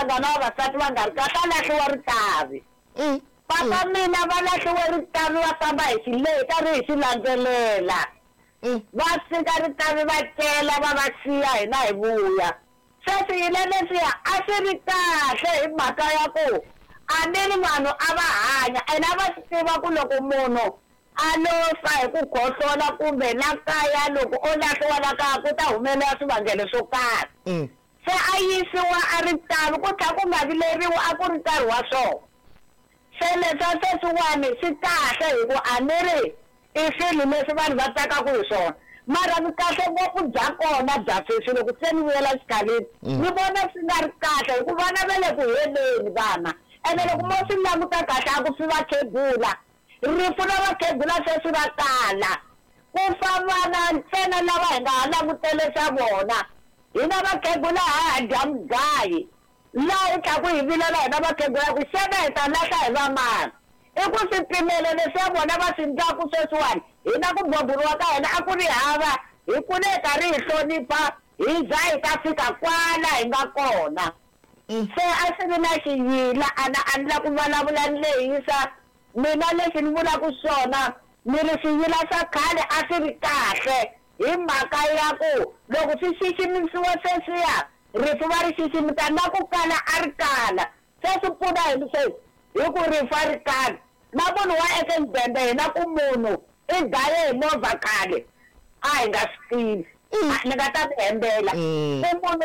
hlanga na vavasati va nga ri kahle a lahliwa ritavi papa mina va lahliwe ritavi va famba hi xileta ri hi xi landzelela va fika ritavi va cela va va siya hina hi vuya sweswi yile leswiya a swi ri kahle hi mhaka ya ku a ni ri vanhu a va hanya ene a va swi tiva ku loko munhu a lofa hi ku khohlola kumbe la kaya loko o lahliwa la kaya ku ta humelela swivangelo swo karhi se a yisiwa a ri tano ku tlha ku nga vileriwa a ku ri nkarhi wa swona se leswa sweswiwani swi kahle hi ku a ni ri i swilo leswi vanhu va tsakaka hi swona mara ni kahle ngopfu bya kona bya sweswi loko se ni vuyela xikaleni ni vona swi nga ri kahle hi ku vana va le ku heleni vana ene loko mo swi languta kahle a ku swi va khegula rifu na vakhegula sweswi va tala ku fa vana ntsena lava hi nga ha langutele swa vona hina vakhegula ha dya mugayi laha hi tlhaku hi vilela hina vakhegula ku xana hi ta lahla hi va mani i ku swipimelo leswi vona va swi ndlaku sweswiwani hina ku boburiwa ka hina a ku ri hava hi kule hi karhi hi hlonipha hi za hi ta fika kwala hi nga kona se a swi ri na xiyila a ni la ku vulavula ni lehisa mina lexi ni vulaka swona ni ri swiyila swa khale a swi ri kahle hi mhaka ya ku loko swi xiximisiwa sweswiya rifu va ri xiximita na ku kala a ri kala se swi pfuna hi sweswi hi ku rifu a ri kala na munhu wa accident hina ku munhu i dlaye hi movha khale a hi nga swi tivi ni nga ta ti hembela ku munhu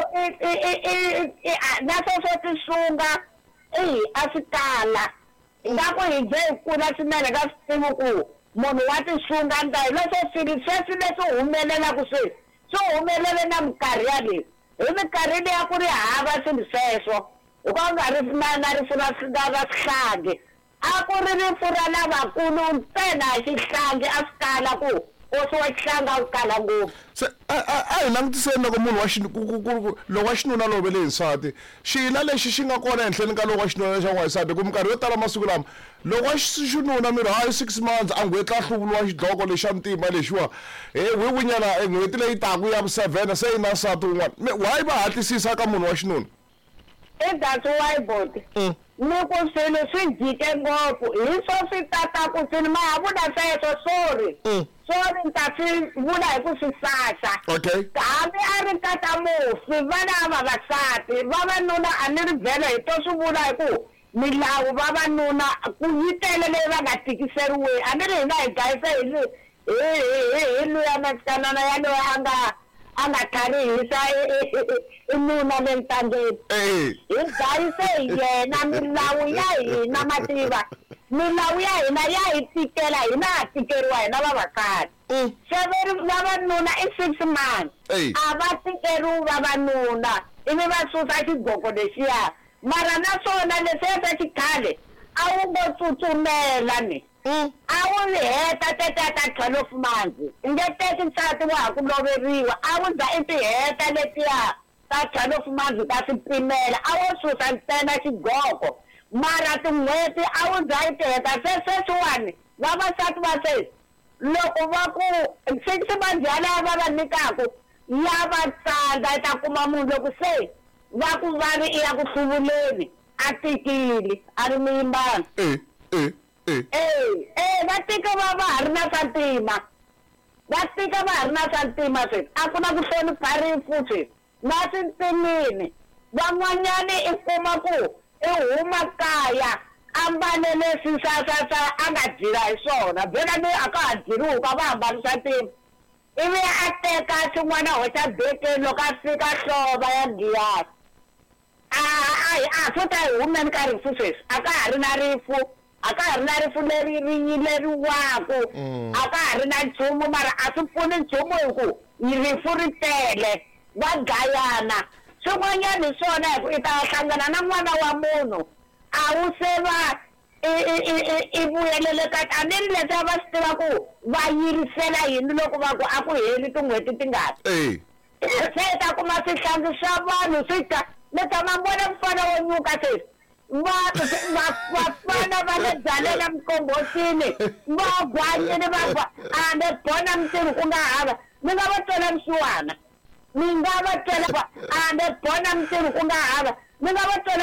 na sweswo tisunga a swi kala nga ku hi bye hi kula swinene ka swi tivi ku munhu wa tisunga ndayi leswo swilo sweswi leswi humelelaku sweswi swi humelele na minkarhi yaleyi hi minkarhi leya ku ri hava swilo sweswo hikuva nga ri na rifu ra swihlangi a ku ri rifu ra lavakulu ntsena hi xihlangi a swi kala ku oso wa xihlangi a wu kala ngopfu se a hi langutiseni loko munhu loko wa xinuna lovele hi nsati xiyila lexi xi nga kona ehenhleni ka loko wa xinuna xa n'wansati ku minkarhi yo tala masiku lama loko wa xinuna miri hayi 6 months a nghweti a hluvuriwa xidloko lexa ntima lexiwa winyana n'hweti leyi taku ya vu7 se yi na nsati wun'wana why va hatlisisa ka munhu wa xinuna that's why body ni ku swilo swi jike ngopfu hi swo swi tataku swilo ma ha vula sweswo sorry ni ta swi vula hi ku swi sasa kambe a ri tata mufi vana vavasati vavanuna a ni ri vhele hi to swi vula hi ku milawu vavanuna ku yi tele leyi va nga tikiseriweni a ni ri hi nga hi dlayisa hi luya masikanana yaloyo a nga tlharihisa i nuna le ntangeni hi dlayise hi yena milawu ya hina mativa milawu ya hina ya hi tikela hina ha tikeriwa hina vavasati se vavanuna i 6 months a va tikeriwi vavanuna ivi va susa xigoko lexiya mara na swona leswiya swa xikhale a wu ngo tsutsumela ni a wu ri heta ta 12 months i nge teki nsati wa ha ku loveriwa a wu za i ti heta letiya ta 12 months ta swipimela a wo susa ntsena xigoko mara tin'hweti a wu za i ti heta se sweswiwani vavasati va sweswi loko va ku 6 months yalaya va va nyikaku ya va tsandza ta kuma munhu loko se va ku va ri i ya ku hluvuleni a tikile a ri miyimbana va tika va ha ri na swa ntima va tika va ha ri na swa ntima sweswi a ku na ku hlonipha rifu sweswi na swi ntsinini van'wanyani i kuma ku i huma kaya a mbalele swisasasa a nga dyila hi swona byela loyi a ka ha dyiriwi ka va hambanisa ntima ivi a teka xin'wana hoxa bekeni loko a fika hlova ya giyasi a futa hi humeni ka rifu sweswi a ka ha ri na rifu a ka ha ri na rifu leri ri yileriwaku a ka ha ri na nchumu mara a swi pfuni nchumu hi ku rifu ri tele va dlayana swin'wanyani swona hi ku i ta hlangana na n'wana wa munhu a wu se va i vuyelele ka tanini leswi va swi tiva ku va yirisela yini loko va ku a ku heli tin'hweti tingati se i ta kuma swihlangi swa vanhu swi ta ni tshama vona mfana wo nyuka sweswi vafana va le byalela mikombosini va gwanyini va a ni bona mintirho ku nga hava ni nga va twela vusiwana ni nga va twela a ni bona mintirho ku nga hava ni nga va twela